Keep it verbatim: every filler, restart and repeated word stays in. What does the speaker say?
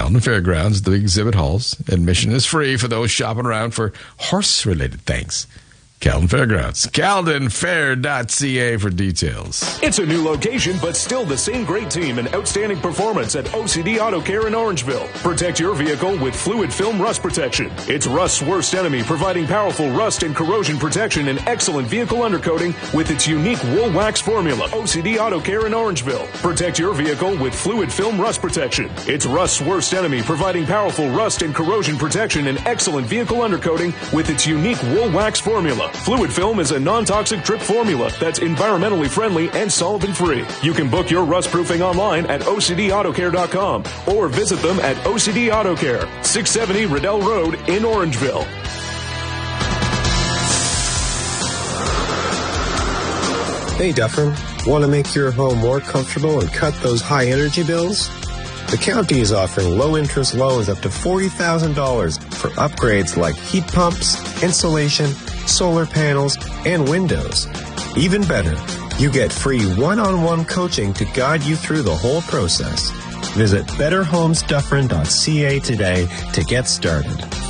Caledon Fairgrounds, the exhibit halls. Admission is free for those shopping around for horse-related things. Caledon Fairgrounds. Caledon Fair dot C A for details. It's a new location, but still the same great team and outstanding performance at O C D Auto Care in Orangeville. Protect your vehicle with fluid film rust protection. It's rust's worst enemy, providing powerful rust and corrosion protection and excellent vehicle undercoating with its unique wool wax formula. O C D Auto Care in Orangeville. Protect your vehicle with fluid film rust protection. It's rust's worst enemy, providing powerful rust and corrosion protection and excellent vehicle undercoating with its unique wool wax formula. Fluid film is a non-toxic drip formula that's environmentally friendly and solvent-free. You can book your rust proofing online at O C D auto care dot com or visit them at O C D Auto Care, six seventy Riddell Road in Orangeville. Hey Dufferin, want to make your home more comfortable and cut those high energy bills? The county is offering low-interest loans up to forty thousand dollars for upgrades like heat pumps, insulation, solar panels, and windows. Even better, you get free one-on-one coaching to guide you through the whole process. Visit better homes dufferin dot C A today to get started.